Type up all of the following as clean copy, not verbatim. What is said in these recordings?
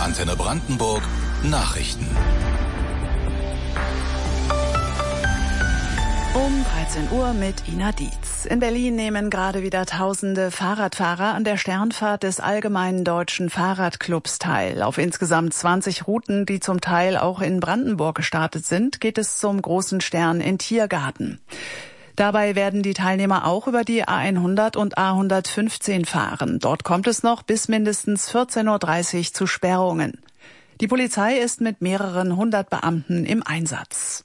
Antenne Brandenburg Nachrichten. Um 13 Uhr mit Ina Dietz. In Berlin nehmen gerade wieder tausende Fahrradfahrer an der Sternfahrt des Allgemeinen Deutschen Fahrradclubs teil. Auf insgesamt 20 Routen, die zum Teil auch in Brandenburg gestartet sind, geht es zum großen Stern in Tiergarten. Dabei werden die Teilnehmer auch über die A100 und A115 fahren. Dort kommt es noch bis mindestens 14.30 Uhr zu Sperrungen. Die Polizei ist mit mehreren hundert Beamten im Einsatz.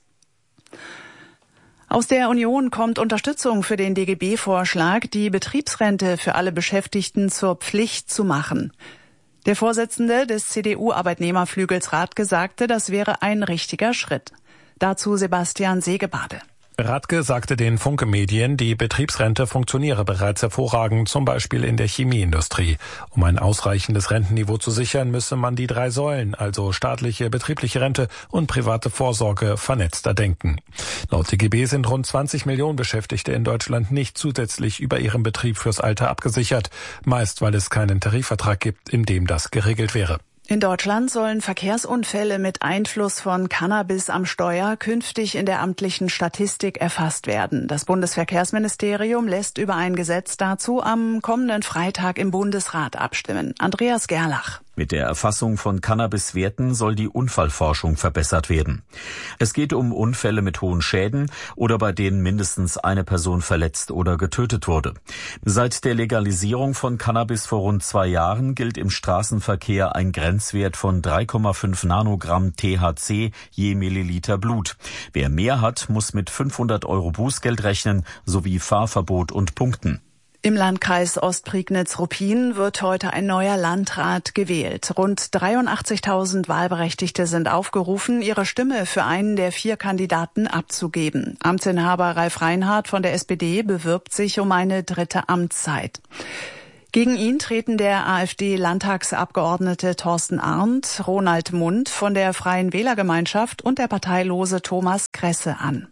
Aus der Union kommt Unterstützung für den DGB-Vorschlag, die Betriebsrente für alle Beschäftigten zur Pflicht zu machen. Der Vorsitzende des CDU-Arbeitnehmerflügels Radke sagte, das wäre ein richtiger Schritt. Dazu Sebastian Segebade. Radke sagte den Funke-Medien, die Betriebsrente funktioniere bereits hervorragend, zum Beispiel in der Chemieindustrie. Um ein ausreichendes Rentenniveau zu sichern, müsse man die 3 Säulen, also staatliche, betriebliche Rente und private Vorsorge, vernetzter denken. Laut DGB sind rund 20 Millionen Beschäftigte in Deutschland nicht zusätzlich über ihren Betrieb fürs Alter abgesichert, meist weil es keinen Tarifvertrag gibt, in dem das geregelt wäre. In Deutschland sollen Verkehrsunfälle mit Einfluss von Cannabis am Steuer künftig in der amtlichen Statistik erfasst werden. Das Bundesverkehrsministerium lässt über ein Gesetz dazu am kommenden Freitag im Bundesrat abstimmen. Andreas Gerlach. Mit der Erfassung von Cannabiswerten soll die Unfallforschung verbessert werden. Es geht um Unfälle mit hohen Schäden oder bei denen mindestens eine Person verletzt oder getötet wurde. Seit der Legalisierung von Cannabis vor rund 2 Jahren gilt im Straßenverkehr ein Grenzwert von 3,5 Nanogramm THC je Milliliter Blut. Wer mehr hat, muss mit 500 € Bußgeld rechnen sowie Fahrverbot und Punkten. Im Landkreis Ostprignitz-Ruppin wird heute ein neuer Landrat gewählt. Rund 83.000 Wahlberechtigte sind aufgerufen, ihre Stimme für einen der 4 Kandidaten abzugeben. Amtsinhaber Ralf Reinhardt von der SPD bewirbt sich um eine 3. Amtszeit. Gegen ihn treten der AfD-Landtagsabgeordnete Thorsten Arndt, Ronald Mund von der Freien Wählergemeinschaft und der parteilose Thomas Kresse an.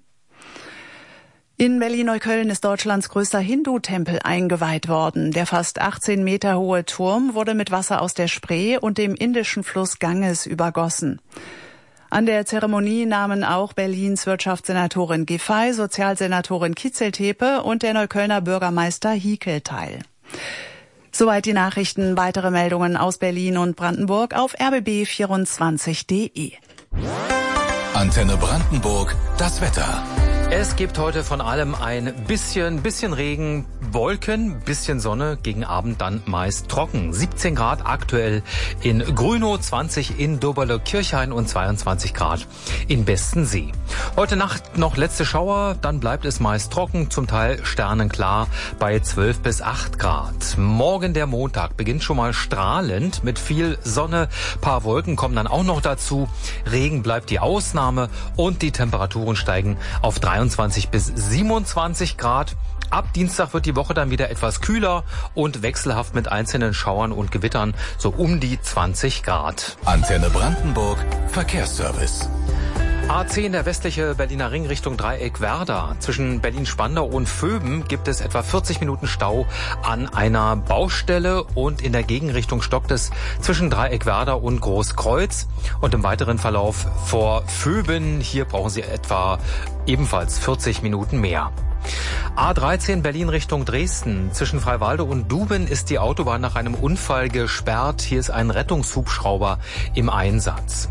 In Berlin-Neukölln ist Deutschlands größter Hindu-Tempel eingeweiht worden. Der fast 18 Meter hohe Turm wurde mit Wasser aus der Spree und dem indischen Fluss Ganges übergossen. An der Zeremonie nahmen auch Berlins Wirtschaftssenatorin Giffey, Sozialsenatorin Kitzeltepe und der Neuköllner Bürgermeister Hiekel teil. Soweit die Nachrichten. Weitere Meldungen aus Berlin und Brandenburg auf rbb24.de. Antenne Brandenburg, das Wetter. Es gibt heute von allem ein bisschen Regen, Wolken, bisschen Sonne, gegen Abend dann meist trocken. 17 Grad aktuell in Grünow, 20 in Doberle-Kirchhain und 22 Grad in Bestensee. Heute Nacht noch letzte Schauer, dann bleibt es meist trocken, zum Teil sternenklar bei 12 bis 8 Grad. Morgen der Montag beginnt schon mal strahlend mit viel Sonne, paar Wolken kommen dann auch noch dazu. Regen bleibt die Ausnahme und die Temperaturen steigen auf 23 bis 27 Grad. Ab Dienstag wird die Woche dann wieder etwas kühler und wechselhaft mit einzelnen Schauern und Gewittern so um die 20 Grad. Antenne Brandenburg, Verkehrsservice. A10, der westliche Berliner Ring Richtung Dreieck Werder. Zwischen Berlin-Spandau und Vöben gibt es etwa 40 Minuten Stau an einer Baustelle und in der Gegenrichtung stockt es zwischen Dreieck Werder und Großkreuz. Und im weiteren Verlauf vor Vöben, hier brauchen Sie etwa ebenfalls 40 Minuten mehr. A13 Berlin Richtung Dresden. Zwischen Freiwalde und Duben ist die Autobahn nach einem Unfall gesperrt. Hier ist ein Rettungshubschrauber im Einsatz.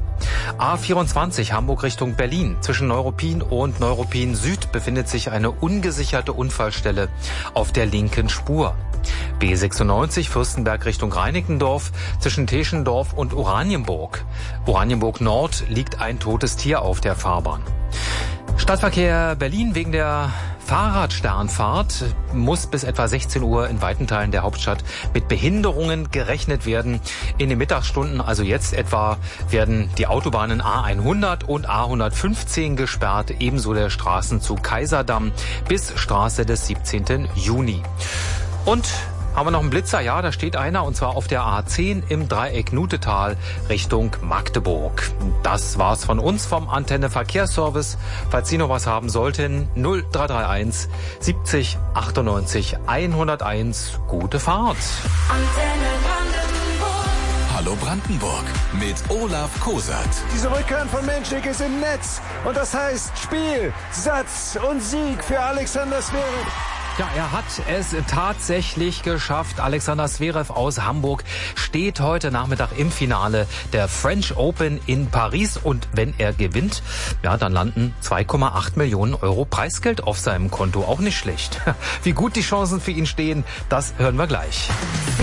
A24 Hamburg Richtung Berlin. Zwischen Neuruppin und Neuruppin Süd befindet sich eine ungesicherte Unfallstelle auf der linken Spur. B96 Fürstenberg Richtung Reinickendorf. Zwischen Teschendorf und Oranienburg. Oranienburg Nord liegt ein totes Tier auf der Fahrbahn. Stadtverkehr Berlin wegen der Fahrradsternfahrt muss bis etwa 16 Uhr in weiten Teilen der Hauptstadt mit Behinderungen gerechnet werden. In den Mittagsstunden, also jetzt etwa, werden die Autobahnen A100 und A115 gesperrt, ebenso der Straßenzug Kaiserdamm bis Straße des 17. Juni. Und haben wir noch einen Blitzer? Ja, da steht einer, und zwar auf der A10 im Dreieck Nutetal Richtung Magdeburg. Das war's von uns vom Antenne Verkehrsservice. Falls Sie noch was haben sollten, 0331 70 98 101. Gute Fahrt. Hallo Hallo Brandenburg mit Olaf Kosat. Diese Rückhand von Menschik ist im Netz. Und das heißt Spiel, Satz und Sieg für Alexander Zverev. Ja, er hat es tatsächlich geschafft. Alexander Zverev aus Hamburg steht heute Nachmittag im Finale der French Open in Paris. Und wenn er gewinnt, ja, dann landen 2,8 Millionen Euro Preisgeld auf seinem Konto. Auch nicht schlecht. Wie gut die Chancen für ihn stehen, das hören wir gleich.